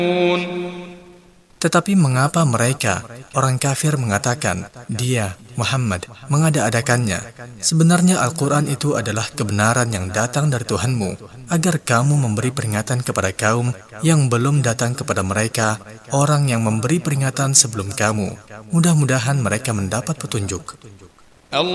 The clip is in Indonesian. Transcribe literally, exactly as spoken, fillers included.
Tetapi mengapa mereka, orang kafir, mengatakan, dia, Muhammad, mengada-adakannya? Sebenarnya Al-Quran itu adalah kebenaran yang datang dari Tuhanmu, agar kamu memberi peringatan kepada kaum yang belum datang kepada mereka, orang yang memberi peringatan sebelum kamu. Mudah-mudahan mereka mendapat petunjuk.